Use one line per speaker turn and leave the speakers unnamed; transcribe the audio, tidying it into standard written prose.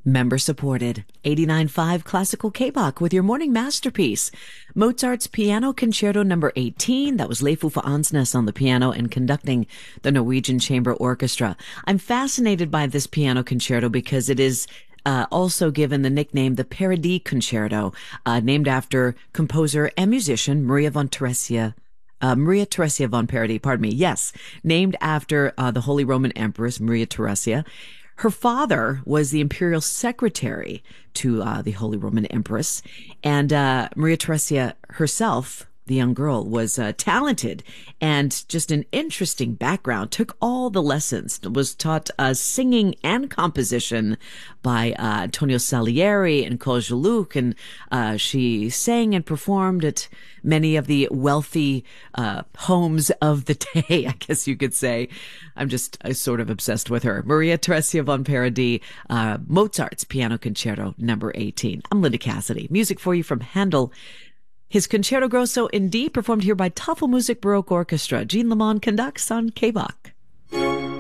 Member supported. 89.5 Classical K-Bach with your morning masterpiece. Mozart's Piano Concerto number 18. That was Leif Uffe Ansnes on the piano and conducting the Norwegian Chamber Orchestra. I'm fascinated by this piano concerto because it is also given the nickname the Paradis Concerto, named after composer and musician Maria Theresia von Paradis, pardon me. Yes, named after the Holy Roman Empress Maria Theresia. Her father was the imperial secretary to the Holy Roman Empress, and Maria Theresia herself, the young girl, was talented and just an interesting background, took all the lessons, was taught singing and composition by Antonio Salieri and Claude Geluc, and she sang and performed at many of the wealthy homes of the day, I guess you could say. I'm sort of obsessed with her. Maria Theresia von Paradis, Mozart's Piano Concerto number 18. I'm Linda Cassidy. Music for you from Handel. His Concerto Grosso in D, performed here by Tafelmusik Baroque Orchestra. Jean Lamont conducts on K-Bach.